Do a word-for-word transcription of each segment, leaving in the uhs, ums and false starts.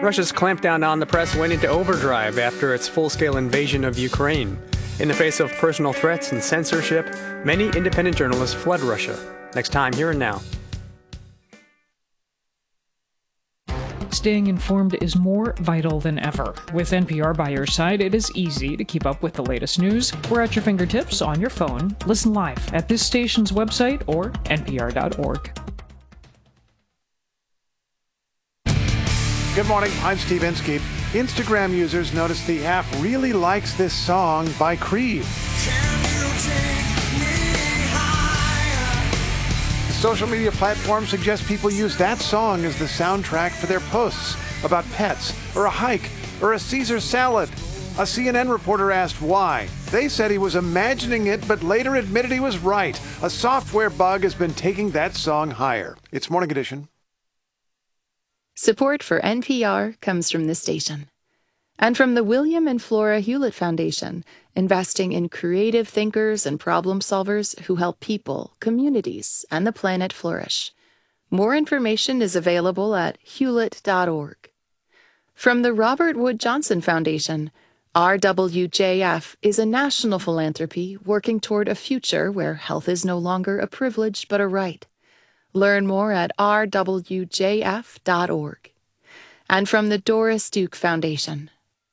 Russia's clampdown on the press went into overdrive after its full-scale invasion of Ukraine. In the face of personal threats and censorship, many independent journalists fled Russia. Next time, Here and Now. Staying informed is more vital than ever. With N P R by your side, it is easy to keep up with the latest news. We're at your fingertips on your phone. Listen live at this station's website or N P R dot org. Good morning, I'm Steve Inskeep. Instagram users noticed the app really likes this song by Creed. The social media platform suggests people use that song as the soundtrack for their posts about pets, or a hike, or a Caesar salad. A C N N reporter asked why. They said he was imagining it, but later admitted he was right. A software bug has been taking that song higher. It's Morning Edition. Support for N P R comes from this station. And from the William and Flora Hewlett Foundation, investing in creative thinkers and problem solvers who help people, communities, and the planet flourish. More information is available at hewlett dot org. From the Robert Wood Johnson Foundation, R W J F is a national philanthropy working toward a future where health is no longer a privilege but a right. Learn more at r w j f dot org. And from the Doris Duke Foundation.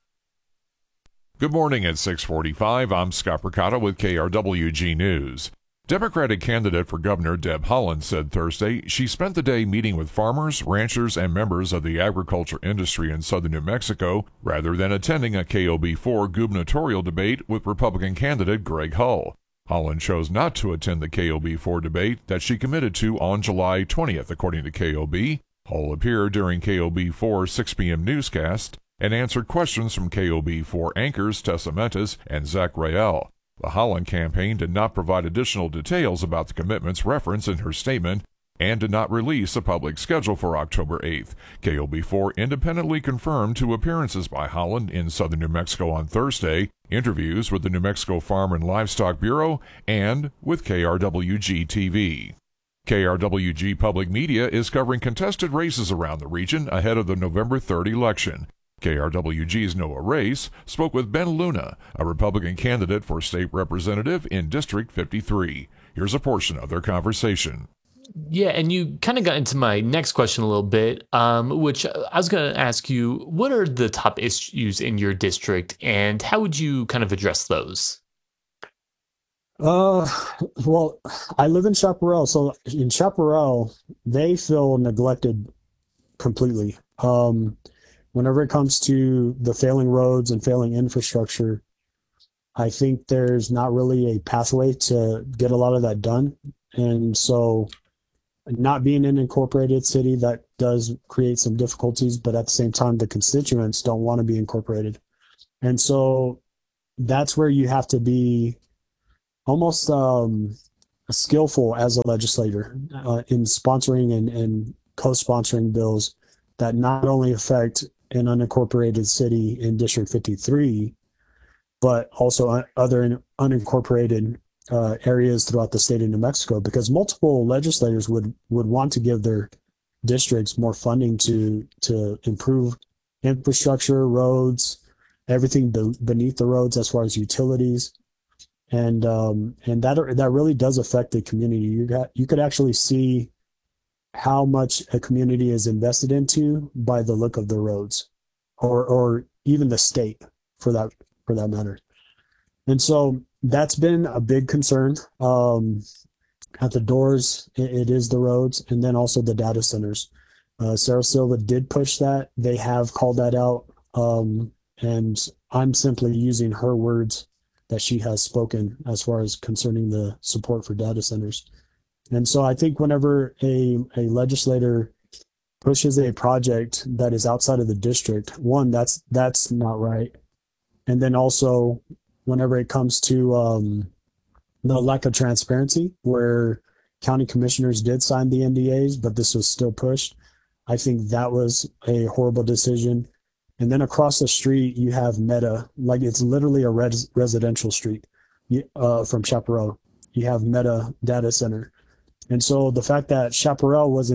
Good morning at six forty-five. I'm Scott Percotta with K R W G News. Democratic candidate for governor Deb Haaland said Thursday she spent the day meeting with farmers, ranchers, and members of the agriculture industry in southern New Mexico rather than attending a K O B four gubernatorial debate with Republican candidate Greg Hull. Haaland chose not to attend the K O B four debate that she committed to on July twentieth, according to K O B. Hull appeared during K O B four's six p.m. newscast and answered questions from K O B four anchors Tessa Mentes and Zach Rael. The Haaland campaign did not provide additional details about the commitments referenced in her statement and did not release a public schedule for October eighth. K O B four independently confirmed two appearances by Haaland in southern New Mexico on Thursday, interviews with the New Mexico Farm and Livestock Bureau, and with K R W G T V. K R W G Public Media is covering contested races around the region ahead of the November third election. K R W G's Noah Race spoke with Ben Luna, a Republican candidate for state representative in District fifty-three. Here's a portion of their conversation. Yeah, and you kind of got into my next question a little bit, um, which I was going to ask you, what are the top issues in your district, and how would you kind of address those? Uh, well, I live in Chaparral, so in Chaparral, they feel neglected completely. Um, whenever it comes to the failing roads and failing infrastructure, I think there's not really a pathway to get a lot of that done. And so not being an incorporated city, that does create some difficulties, but at the same time, the constituents don't want to be incorporated. And so that's where you have to be almost um, skillful as a legislator uh, in sponsoring and, and co-sponsoring bills that not only affect an unincorporated city in District fifty-three, but also other unincorporated uh, areas throughout the state of New Mexico, because multiple legislators would, would want to give their districts more funding to to improve infrastructure, roads, everything be, beneath the roads as far as utilities. And um, and that that really does affect the community. You got you could actually see how much a community is invested into by the look of the roads, or or even the state for that for that matter. And so that's been a big concern. Um, at the doors, it, it is the roads, and then also the data centers. Uh, Sarah Silva did push that. They have called that out, um, and I'm simply using her words that she has spoken as far as concerning the support for data centers. And so I think whenever a, a legislator pushes a project that is outside of the district, one, that's that's not right. And then also whenever it comes to um, the lack of transparency, where county commissioners did sign the N D As, but this was still pushed, I think that was a horrible decision. And then across the street, you have Meta, like it's literally a res- residential street uh, from Chaparral. You have Meta Data Center. And so the fact that Chaparral wasn't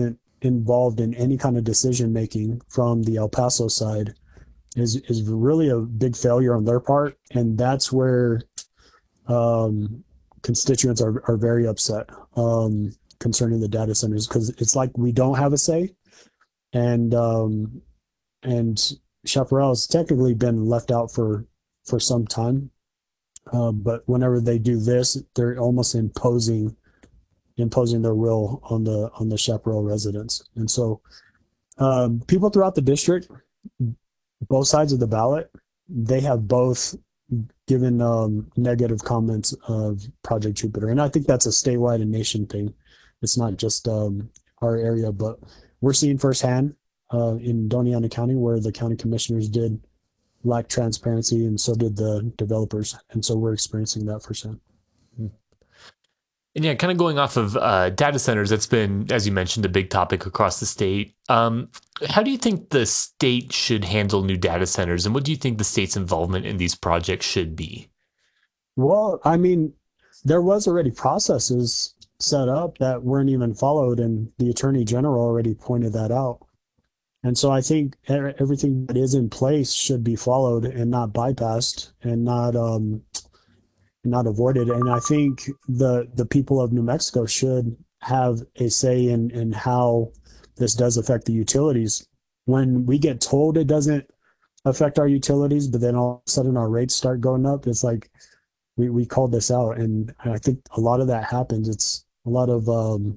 involved in any kind of decision making from the El Paso side is is really a big failure on their part, and that's where um, constituents are are very upset um, concerning the data centers, because it's like we don't have a say, and um, and Chaparral has technically been left out for for some time, uh, but whenever they do this, they're almost imposing imposing their will on the on the Chaparral residents, and so um, people throughout the district, both sides of the ballot, they have both given um, negative comments of Project Jupiter. And I think that's a statewide and nation thing. It's not just um, our area, but we're seeing firsthand uh, in Doña County where the county commissioners did lack transparency, and so did the developers. And so we're experiencing that firsthand. And yeah, kind of going off of uh, data centers, that's been, as you mentioned, a big topic across the state. Um, how do you think the state should handle new data centers, and what do you think the state's involvement in these projects should be? Well, I mean, there was already processes set up that weren't even followed, and the Attorney General already pointed that out. And so I think everything that is in place should be followed and not bypassed and not um, not avoided. And I think the the people of New Mexico should have a say in in how this does affect the utilities. When we get told it doesn't affect our utilities, but then all of a sudden our rates start going up, it's like we, we called this out. And I think a lot of that happens. It's a lot of um,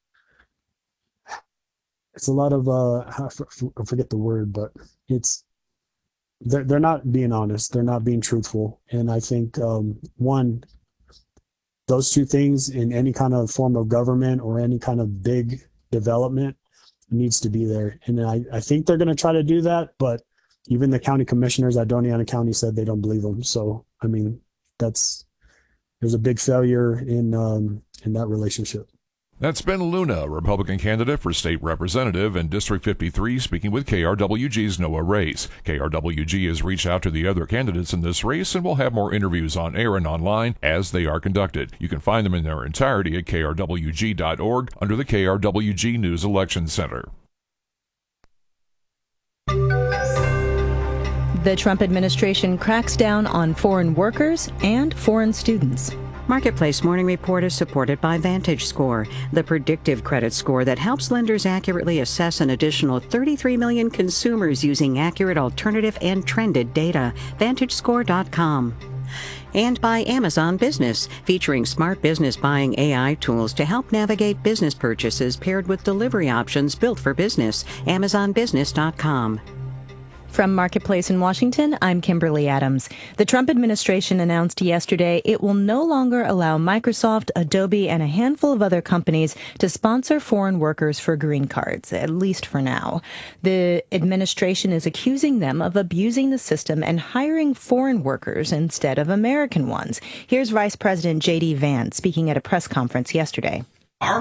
it's a lot of uh, I forget the word, but it's they're they're not being honest. They're not being truthful. And I think um, one, those two things in any kind of form of government or any kind of big development needs to be there. And I, I think they're going to try to do that, but even the county commissioners at Doña County said they don't believe them. So, I mean, that's, there's a big failure in, um, in that relationship. That's Ben Luna, Republican candidate for state representative in District fifty-three, speaking with K R W G's Noah Race. K R W G has reached out to the other candidates in this race and will have more interviews on air and online as they are conducted. You can find them in their entirety at K R W G dot org under the K R W G News Election Center. The Trump administration cracks down on foreign workers and foreign students. Marketplace Morning Report is supported by VantageScore, the predictive credit score that helps lenders accurately assess an additional thirty-three million consumers using accurate alternative and trended data. Vantage Score dot com. And by Amazon Business, featuring smart business buying A I tools to help navigate business purchases paired with delivery options built for business. Amazon Business dot com. From Marketplace in Washington, I'm Kimberly Adams. The Trump administration announced yesterday it will no longer allow Microsoft, Adobe, and a handful of other companies to sponsor foreign workers for green cards, at least for now. The administration is accusing them of abusing the system and hiring foreign workers instead of American ones. Here's Vice President J D Vance speaking at a press conference yesterday.